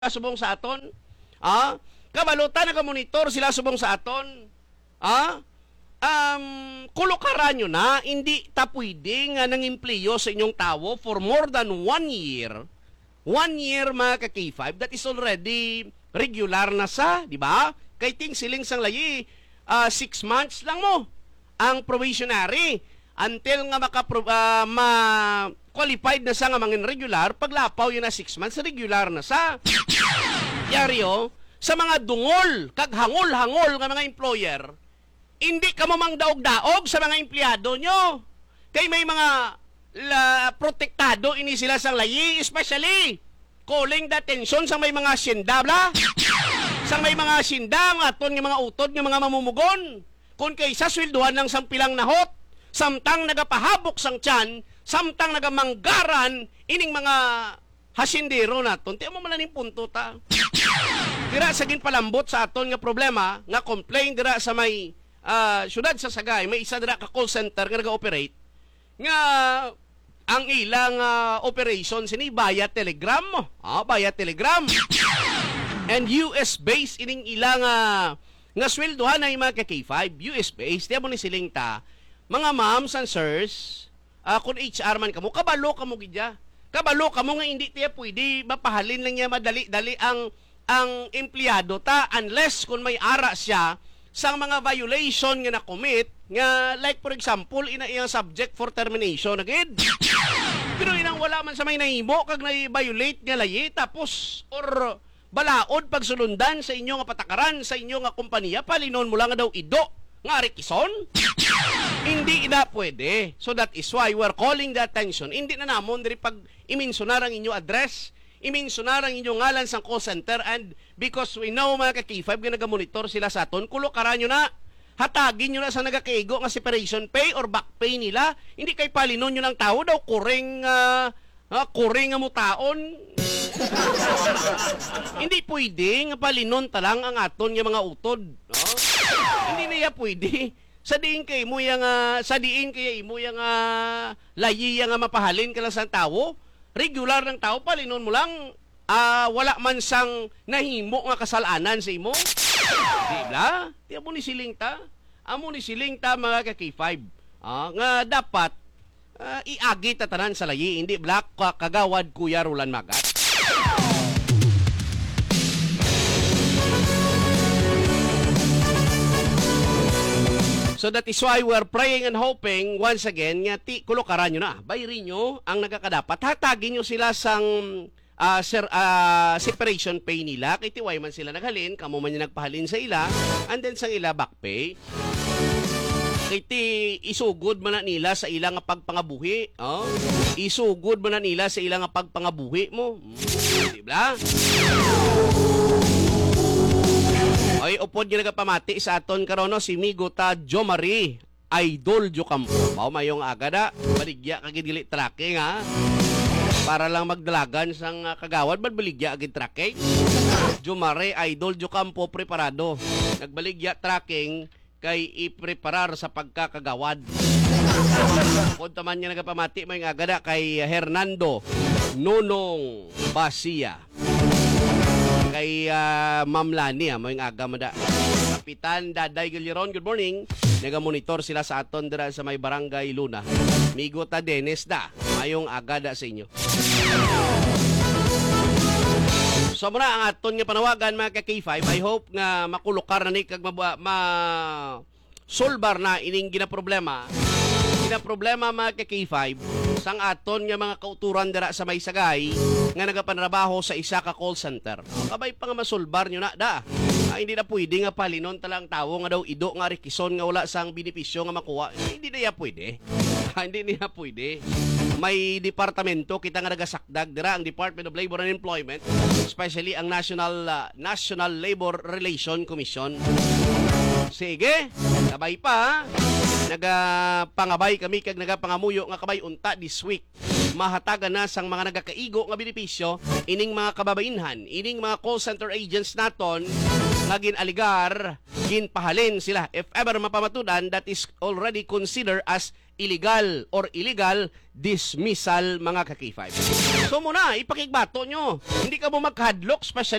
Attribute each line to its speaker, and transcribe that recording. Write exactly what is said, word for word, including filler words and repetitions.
Speaker 1: subong sa aton. Ah, kabalutan na monitor sila subong sa aton. Ah, um, kulukaran nyo na, hindi ta pwede nga nang empleyo sa inyong tawo for more than one year. One year mga ka-K five, that is already regular na sa, di ba? Kay ting siling sang layi, uh, six months lang mo ang probationary until nga maka uh, ma qualified na sa nga mangin regular, paglapaw yun na six months, regular na sa. Yari o, sa mga dungol, kag hangol-hangol nga mga employer, hindi ka mo mang daog-daog sa mga empleyado nyo. Kay may mga la, protektado ini sila sang layi, especially calling the attention sa may mga sindabla, sa may mga sindam, aton ng mga utod ng mga mamumugon. Kung kaysa swelduhan ng sampilang nahot, samtang nagapahabok sang tiyan, samtang nagamanggaran, ining mga hasindero naton. Tiyan mo malaning punto ta. Dira sa ginpalambot sa aton nga problema, nga complain dira sa may uh, syudad sa Sagay, may isa dira ka call center nga naga-operate, nga ang ilang uh, operation sini via telegram mo. Ah, via telegram. And U S based ining ilang uh, nga sweldohan na yung mga ka-K five, U S based. Tiyan mo ni siling ta, mga moms and sirs, uh, kung H R man kamo, kabalo kamo gidya. Kabalo kamo nga hindi tiya pwede mapahalin lang niya madali-dali ang ang empleyado ta unless kung may ara siya sang mga violation nga na-commit nga like for example ina iyang subject for termination agad. Pero inang wala man sa may nahimo kag na-violate nga layi tapos or balaod pagsulundan sa inyo nga patakaran sa inyo nga kompanya palinon mo lang nga daw ido nga rekison. Hindi ina pwede. So that is why we're calling the attention. Hindi na namon diri pag imensionar ang inyo address, imensionar ang inyong ngalan sa call center, and because we know mga ka-K five nga nagamonitor sila sa aton, kulukaran nyo na, hatagin nyo na sa nagakaigo nga separation pay or back pay nila. Hindi kay palinon nyo ng tao daw, kuring, uh, uh, kuring nga mutaon. Hindi pwede nga palinon talang ang aton nga mga utod. No? Hindi na ya pwede. Sa diin kay mo yang uh, sa diin kay mo yang uh, layi nga mapahalin ka lang sa tao, regular ng tao palinon mo lang, uh, wala man sang nahimo nga kasalanan sa imo. Di ba? Di mo ni siling ta. Amo ni siling ta mga ka-K five. Ah, nga dapat uh, iagi tatanan sa layi, hindi black kagawad Kuya Roland Magat. So that is why we're praying and hoping once again nga ti kulukaran nyo na. Bayrin nyo ang nagkakadapat. Hatagin nyo sila sang uh, ser, uh, separation pay nila. Kay tiway man sila naghalin, kamo man yung nagpahalin sa ila, and then sang ila back pay. Kay ti isugod man na nila sa ilang pagpangabuhi. Oh? Isugod man na nila sa ilang pagpangabuhi mo. Hmm, diba? Ay, upod yung nagapamati sa aton karono si Migo ta Jo Marie Idol Jo Campo. Pao mayong agada, baligya kagid dili tracking ha. Para lang magdalagan sang uh, kagawad baligya agid tracking. Jo Marie Idol Jo Campo preparado. Nagbaligya tracking kay ipreparar sa pagkakagawad. Upod taman niya nagapamati mayong agada kay Hernando Nonong Basia. Kay uh, Ma'am Lani, ah, mayong aga mo da. Kapitan Daday Giliron, good morning. Naga-monitor sila sa aton dira sa may barangay Luna. Migo ta Dennis da, mayong aga da sa inyo. So muna ang aton nga panawagan mga ka-K five, I hope nga makulukar na ni kag ma, ma solbar na ining ginaproblema. Ginaproblema mga ka-K five sang aton nga mga kauturan dira sa may Sagay nga nagapanrabaho sa isa ka call center. Kabay pa nga masolbar nyo na da. Ah, hindi na pwede nga palinon talang tawo nga daw ido nga rekison nga wala sang benepisyo nga makuha. Eh, hindi na ya pwede. Ah, hindi na pwede. May departamento kita nga nagasakdag dira ang Department of Labor and Employment, especially ang National uh, National Labor Relation Commission. Sige, kabay pa. Nagapangabay kami kag nagapangamuyo nga kabay unta this week. Mahatagan na sang mga nagakaigo nga benepisyo ining mga kababainhan, ining mga call center agents naton nga ginaligar, ginpahalin sila. If ever mapamatudan, that is already considered as illegal or illegal dismissal mga ka-K five. So muna, ipakigbato nyo. Hindi ka mo magkahadlok, special